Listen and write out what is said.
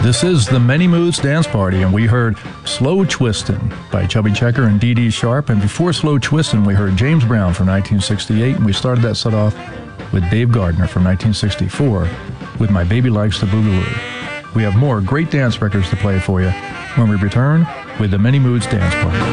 This is the Many Moods Dance Party, and we heard Slow Twistin' by Chubby Checker and Dee Dee Sharp. And before Slow Twistin', we heard James Brown from 1968, and we started that set off with Dave Gardner from 1964 with My Baby Likes the Boogaloo. We have more great dance records to play for you when we return with the Many Moods Dance Party.